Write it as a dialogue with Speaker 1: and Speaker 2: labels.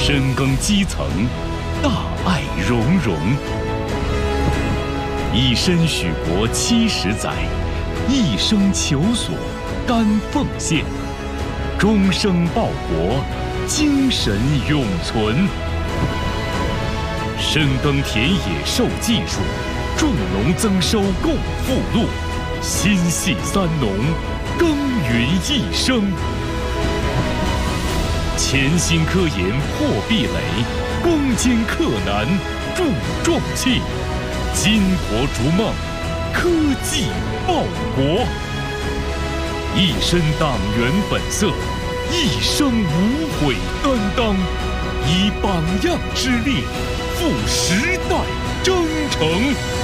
Speaker 1: 深耕基层，大爱融融。以身许国70载，一生求索，甘奉献，终生报国，精神永存。深耕田野授技术，种农增收共富禄，心系三农，耕耘一生。潜心科研破壁垒，攻坚克难铸壮气，巾帼逐梦，科技报国。一身党员本色，一生无悔担当，以榜样之力赴时代征程。